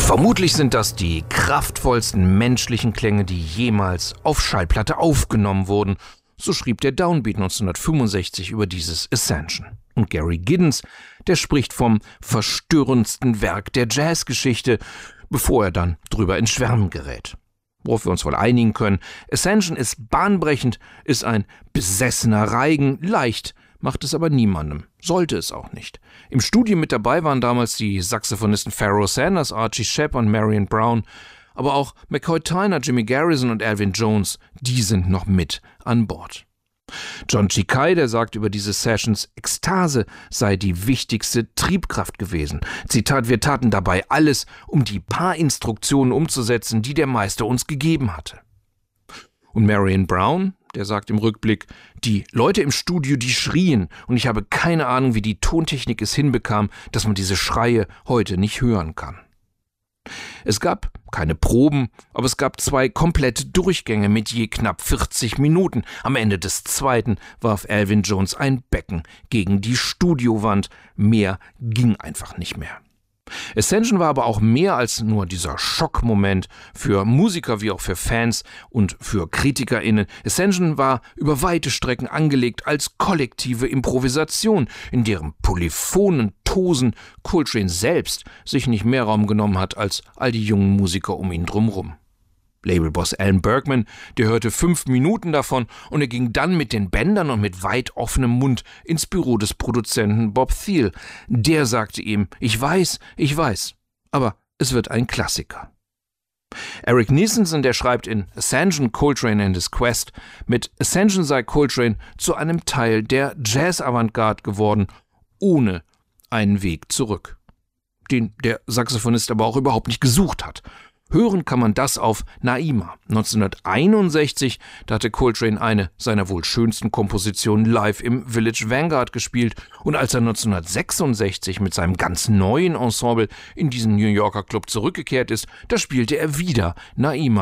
Vermutlich sind das die kraftvollsten menschlichen Klänge, die jemals auf Schallplatte aufgenommen wurden. So schrieb der Downbeat 1965 über dieses Ascension. Und Gary Giddens, der spricht vom verstörendsten Werk der Jazzgeschichte, bevor er dann drüber ins Schwärmen gerät. Worauf wir uns wohl einigen können: Ascension ist bahnbrechend, ist ein besessener Reigen, leicht macht es aber niemandem, sollte es auch nicht. Im Studio mit dabei waren damals die Saxophonisten Pharoah Sanders, Archie Shepp und Marion Brown, aber auch McCoy Tyner, Jimmy Garrison und Elvin Jones, die sind noch mit an Bord. John Ciccai, der sagt über diese Sessions, Ekstase sei die wichtigste Triebkraft gewesen. Zitat: Wir taten dabei alles, um die paar Instruktionen umzusetzen, die der Meister uns gegeben hatte. Und Marion Brown, der sagt im Rückblick, die Leute im Studio, die schrien, und ich habe keine Ahnung, wie die Tontechnik es hinbekam, dass man diese Schreie heute nicht hören kann. Es gab keine Proben, aber es gab 2 komplette Durchgänge mit je knapp 40 Minuten. Am Ende des zweiten warf Elvin Jones ein Becken gegen die Studiowand. Mehr ging einfach nicht mehr. Ascension war aber auch mehr als nur dieser Schockmoment für Musiker wie auch für Fans und für KritikerInnen. Ascension war über weite Strecken angelegt als kollektive Improvisation, in deren polyphonen Tosen Coltrane selbst sich nicht mehr Raum genommen hat als all die jungen Musiker um ihn drumherum. Labelboss Alan Bergman, der hörte 5 Minuten davon und er ging dann mit den Bändern und mit weit offenem Mund ins Büro des Produzenten Bob Thiel. Der sagte ihm: Ich weiß, aber es wird ein Klassiker. Eric Nielsen, der schreibt in Ascension, Coltrane and His Quest, mit Ascension sei Coltrane zu einem Teil der Jazz-Avantgarde geworden, ohne einen Weg zurück, den der Saxophonist aber auch überhaupt nicht gesucht hat. Hören kann man das auf Naima. 1961, da hatte Coltrane eine seiner wohl schönsten Kompositionen live im Village Vanguard gespielt, und als er 1966 mit seinem ganz neuen Ensemble in diesen New Yorker Club zurückgekehrt ist, da spielte er wieder Naima.